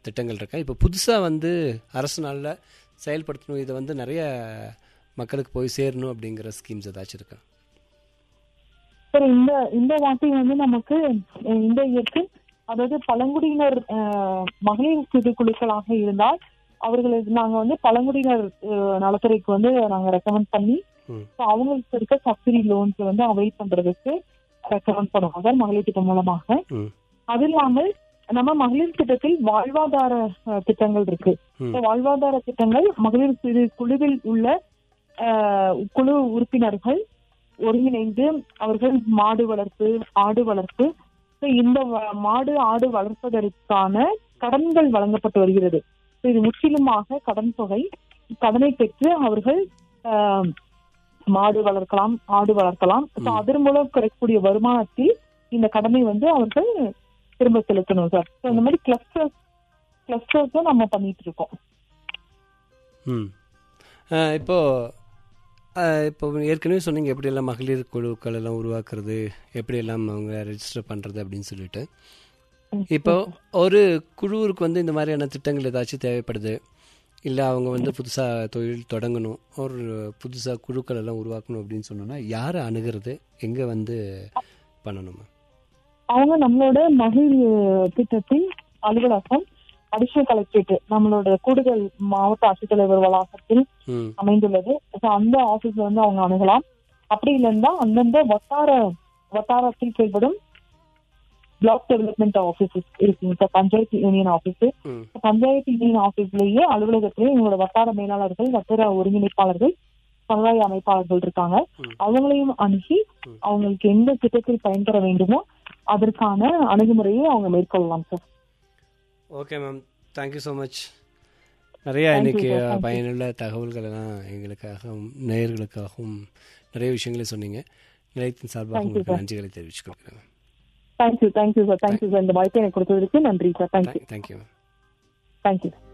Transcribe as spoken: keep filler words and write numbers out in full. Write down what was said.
திட்டங்கள் இருக்கா? இப்போ புதுசாக வந்து அரசுனால செயல்படுத்தணும், இதை வந்து நிறைய மக்களுக்கு போய் சேரணும் அப்படிங்கிற ஸ்கீம்ஸ் ஏதாச்சும் இருக்கா? சரி, இந்த இந்த வாட்டி வந்து நமக்கு இந்த இயற்கு, அதாவது பழங்குடியினர் மகளிர் சிறு குழுக்களாக இருந்தால் அவர்களுக்கு நாங்க வந்து பழங்குடியினர் நலத்துறைக்கு வந்து நாங்க ரெக்கமெண்ட் பண்ணி அவங்களுக்கு இருக்க சப்சிடி லோன்ஸ் வந்து அவைல் பண்றதுக்கு ரெக்கமெண்ட் பண்ணுவாங்க மகளிர் திட்டம் மூலமாக. அது இல்லாமல் நம்ம மகளிர் திட்டத்தில் வாழ்வாதார திட்டங்கள் இருக்கு. வாழ்வாதார திட்டங்கள் மகளிர் சிறு குழுவில் உள்ள குழு உறுப்பினர்கள் ஒருங்கிணைந்து அவர்கள் மாடு வளர்ப்பு, ஆடு வளர்ப்பு, இந்த மாடு ஆடு வளர்ப்பதற்கான கடன்கள் வழங்கப்பட்டு வருகிறது. இது முற்றிலுமாக கடன் தொகை. கடனை பெற்று அவர்கள் மாடு வளர்க்கலாம், ஆடு வளர்க்கலாம். அதன் மூலம் கிடைக்கக்கூடிய வருமானத்தில் இந்த கடனை வந்து அவர்கள் திரும்ப செலுத்தணும் சார். இந்த மாதிரி கிளஸ்டர்ஸ் கிளஸ்டர்ஸும் நம்ம பண்ணிட்டு இருக்கோம். இப்போ இப்போ ஏற்கனவே சொன்னீங்க எப்படியெல்லாம் மகளிர் குழுக்கள் எல்லாம் உருவாக்குறது, எப்படியெல்லாம் அவங்க ரெஜிஸ்டர் பண்ணுறது அப்படின்னு சொல்லிட்டு. இப்போ ஒரு குழுவிற்கு வந்து இந்த மாதிரியான திட்டங்கள் ஏதாச்சும் தேவைப்படுது, இல்லை அவங்க வந்து புதுசாக தொழில் தொடங்கணும், ஒரு புதுசாக குழுக்கள் எல்லாம் உருவாக்கணும் அப்படின்னு சொன்னோன்னா யாரை அணுகிறது, எங்கே வந்து பண்ணணுமா? அவங்க நம்மளோட மகளிர் திட்டத்தின் அலுவலகம் அடிஷனல் கலெக்டரேட் நம்மளோட கூடுதல் மாவட்ட ஆட்சித்தலைவர் வளாகத்தில் அமைந்துள்ளது. அந்த ஆபீஸ்ல வந்து அவங்க அணுகலாம். அப்படி இல்லைன்னா அந்தந்த வட்டார வட்டாரத்தில் செயல்படும் பிளாக் டெவலப்மெண்ட் ஆபீசஸ் இருக்குங்க, panchayat union office. Panchayat union ஆபீஸ்லயே அலுவலகத்திலேயே எங்களோட வட்டார மேலாளர்கள், வட்டார ஒருங்கிணைப்பாளர்கள், சமுதாய அமைப்பாளர்கள் இருக்காங்க. அவங்களையும் அணுகி அவங்களுக்கு எந்த திட்டத்தில் பயன்பெற வேண்டுமோ அதற்கான அணுகுமுறையை அவங்க மேற்கொள்ளலாம் sir. Okay ma'am, thank you so much. நிறையா இன்னைக்கு பயனுள்ள தகவல்கள் எல்லாம் எங்களுக்காகவும் நேயர்களுக்காகவும் நிறைய விஷயங்களை சொன்னீங்க. நிலையத்தின் சார்பாக உங்களுக்கு நன்றிகளை தெரிவித்துக் கொள்கிறேன். Thank you thank you sir thank you sir இந்த வாய்ப்பை எனக்கு கொடுத்ததற்கு நன்றி sir. Thank you thank you ma'am. Thank you.